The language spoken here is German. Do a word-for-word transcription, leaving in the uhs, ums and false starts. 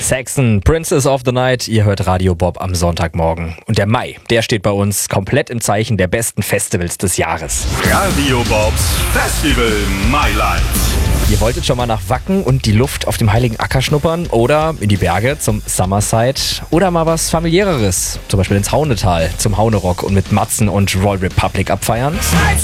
Saxon, Princess of the Night, ihr hört Radio Bob am Sonntagmorgen. Und der Mai, der steht bei uns komplett im Zeichen der besten Festivals des Jahres. Radio Bobs Festival Mailand. Ihr wolltet schon mal nach Wacken und die Luft auf dem Heiligen Acker schnuppern oder in die Berge zum Summerside oder mal was familiäreres, zum Beispiel ins Haunetal zum Haunerock und mit Matzen und Roll Republic abfeiern?